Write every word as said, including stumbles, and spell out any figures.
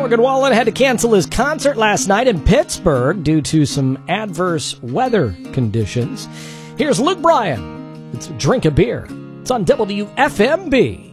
Morgan Wallen had to cancel his concert last night in Pittsburgh due to some adverse weather conditions. Here's Luke Bryan. It's Drink a Beer. It's on W F M B.